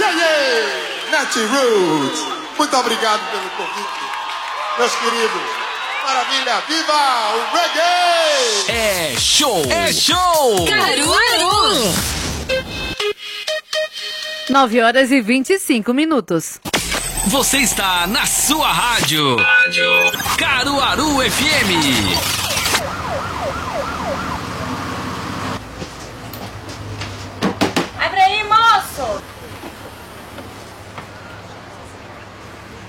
Net Roots. Muito obrigado pelo convite, meus queridos. Maravilha, viva o reggae! É show! É show! Caruaru! 9h25. Você está na sua rádio. Caruaru FM.